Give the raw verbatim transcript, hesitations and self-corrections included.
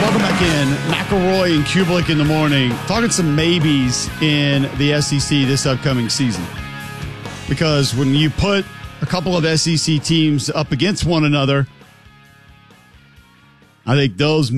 Welcome back in. McElroy and Kublik in the morning. Talking some maybes in the S E C this upcoming season. Because when you put a couple of S E C teams up against one another, I think those